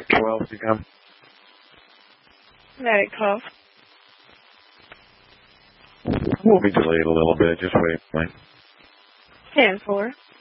12 if you come. Medic 12. We'll be delayed a little bit. Just wait. 10-4.